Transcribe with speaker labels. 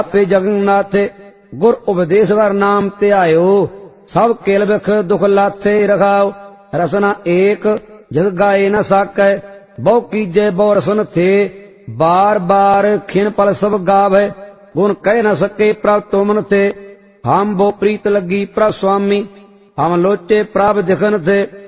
Speaker 1: ਆਪੇ ਜਗन्नाथे गुर उपदेश वर नाम त्यायो सब केल बिख दुख लाथे रखाओ रसना एक जग गाए न साकै बहु कीजे बहु रसन थे बार बार खिन पल सब गावे गुण कह न सके प्रभ तुमन थे हम वो प्रीत लगी प्रभ स्वामी हम लोचे प्रभ दिखन थे